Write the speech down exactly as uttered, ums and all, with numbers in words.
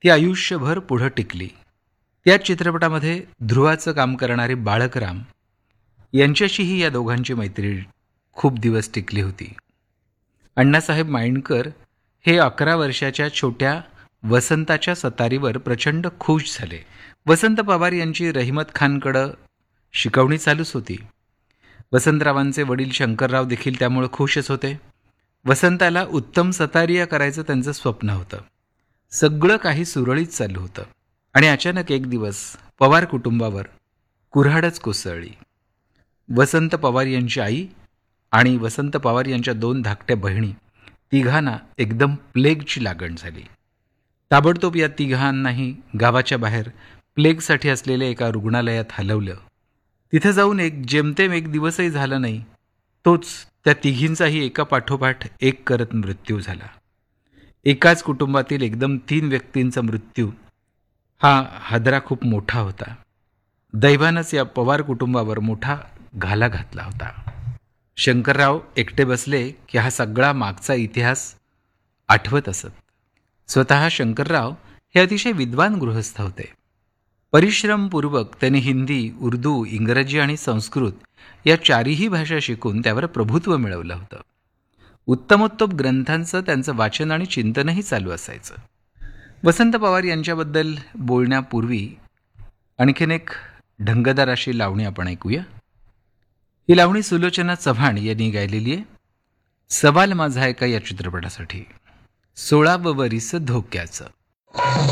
ती आयुष्यभर पुढं टिकली. त्याच चित्रपटामध्ये ध्रुवाचं काम करणारे बाळकराम यांच्याशीही या दोघांची मैत्री खूप दिवस टिकली होती. अण्णासाहेब माइंडकर हे अकरा वर्षाच्या छोट्या वसंताच्या सतारीवर प्रचंड खुश झाले. वसंत पवार यांची रहिमत खानकडं शिकवणी चालूच होती. वसंतरावांचे वडील शंकरराव देखील त्यामुळे खुशच होते. वसंताला उत्तम सतारिया करायचं त्यांचं स्वप्न होतं. सगळं काही सुरळीत चालू होतं आणि अचानक एक दिवस पवार कुटुंबावर कुऱ्हाडच कोसळली. वसंत पवार यांची आई आणि वसंत पवार यांच्या दोन धाकट्या बहिणी तिघांना एकदम प्लेगची लागण झाली. ताबडतोब या तिघांनाही गावाच्या बाहेर प्लेगसाठी असलेल्या एका रुग्णालयात हलवलं. तिथं जाऊन एक जेमतेम एक दिवसही झाला नाही, तोच त्या तिघींचाही एका पाठोपाठ एक करत मृत्यू झाला. एकाच कुटुंबातील एकदम तीन व्यक्तींचा मृत्यू हा हादरा खूप मोठा होता. दैवानंच या पवार कुटुंबावर मोठा घाला घातला होता. शंकरराव एकटे बसले की हा सगळा मागचा इतिहास आठवत असत. स्वतः शंकरराव हे अतिशय विद्वान गृहस्थ होते. परिश्रमपूर्वक त्यांनी हिंदी, उर्दू, इंग्रजी आणि संस्कृत या चारही भाषा शिकून त्यावर प्रभुत्व मिळवलं होतं. उत्तमोत्तम ग्रंथांचं त्यांचं वाचन आणि चिंतनही चालू असायचं. वसंत पवार यांच्याबद्दल बोलण्यापूर्वी आणखीन एक ढंगदार अशी लावणी आपण ऐकूया. ही लावणी सुलोचना चव्हाण यांनी गायलेली आहे. सवाल माझा एका या चित्रपटासाठी. सोळावं वरीस धोक्याचं.